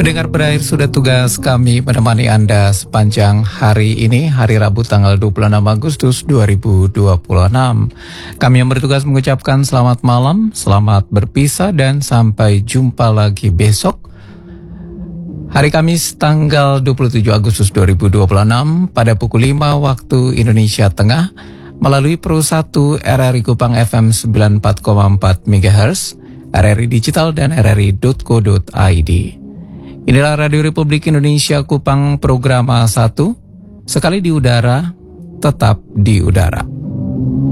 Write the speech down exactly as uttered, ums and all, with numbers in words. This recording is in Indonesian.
Pendengar berakhir sudah tugas kami menemani Anda sepanjang hari ini, hari Rabu tanggal dua puluh enam Agustus dua ribu dua puluh enam. Kami yang bertugas mengucapkan selamat malam, selamat berpisah dan sampai jumpa lagi besok. Hari Kamis tanggal dua puluh tujuh Agustus dua ribu dua puluh enam pada pukul lima waktu Indonesia Tengah melalui Pro satu R R I Kupang F M sembilan puluh empat koma empat megahertz, R R I Digital dan R R I titik co titik I D. Inilah Radio Republik Indonesia Kupang Programa satu, sekali di udara, tetap di udara.